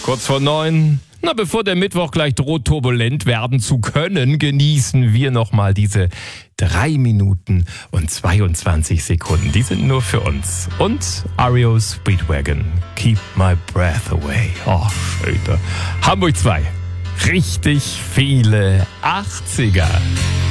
Kurz vor 9. Na, bevor der Mittwoch gleich droht, turbulent werden zu können, genießen wir nochmal diese 3 Minuten und 22 Sekunden. Die sind nur für uns. Und REO Speedwagon, Keep My Breath Away. Oh, schön. Hamburg 2. Richtig viele 80er.